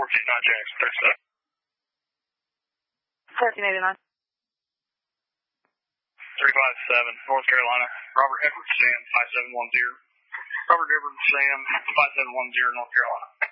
Jackson, 1389. 357, North Carolina. Robert Edwards, Sam, 5710. Robert Edwards, Sam, 5710, North Carolina.